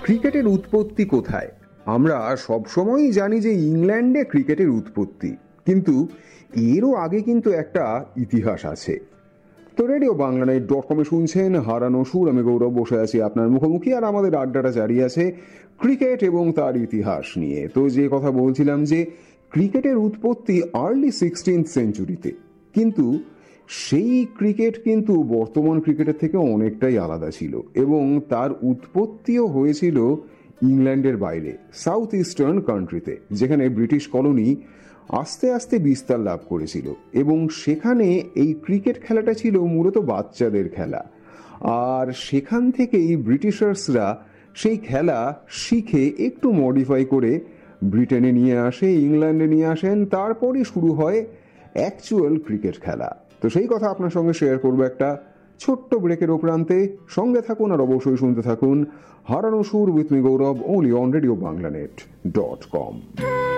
ক্রিকেটের উৎপত্তি কোথায়? আমরা সবসময়ই জানি যে ইংল্যান্ডে ক্রিকেটের উৎপত্তি, কিন্তু এরও আগে কিন্তু একটা ইতিহাস আছে। তো রেডিও বাংলানেট.কমে শুনছেন হারানো সুর। আমি গৌরব বসে আছি আপনার মুখোমুখি, আর আমাদের আড্ডাটা জারি আছে ক্রিকেট এবং তার ইতিহাস নিয়ে। তো যে কথা বলছিলাম যে ক্রিকেটের উৎপত্তি আর্লি 16th সেঞ্চুরিতে, কিন্তু সেই ক্রিকেট কিন্তু বর্তমান ক্রিকেটের থেকে অনেকটাই আলাদা ছিল, এবং তার উৎপত্তিও হয়েছিল ইংল্যান্ডের বাইরে, সাউথ ইস্টার্ন কান্ট্রিতে, যেখানে ব্রিটিশ কলোনি আস্তে আস্তে বিস্তার লাভ করেছিল, এবং সেখানে এই ক্রিকেট খেলাটা ছিল মূলত বাচ্চাদের খেলা। আর সেখান থেকেই ব্রিটিশার্সরা সেই খেলা শিখে একটু মডিফাই করে ব্রিটেনে নিয়ে আসে, ইংল্যান্ডে নিয়ে আসেন, তারপরই শুরু হয় অ্যাকচুয়াল ক্রিকেট খেলা। তো সেই কথা আপনার সঙ্গে শেয়ার করবো একটা ছোট্ট ব্রেকের উপরান্তে। সঙ্গে থাকুন আর অবশ্যই শুনতে থাকুন হারানো সুর with me Gaurav, only on Radio Banglanet.com।